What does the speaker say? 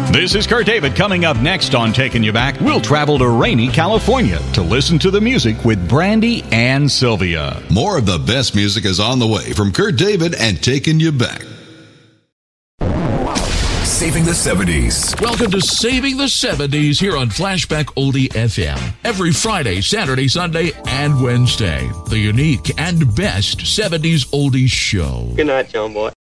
This is Kurt David. Coming up next on Taking You Back, we'll travel to rainy California to listen to the music with Brandy and Sylvia. More of the best music is on the way from Kurt David and Taking You Back. Saving the 70s. Welcome to Saving the 70s here on Flashback Oldie FM. Every Friday, Saturday, Sunday, and Wednesday. The unique and best 70s oldies show. Good night, John Boy.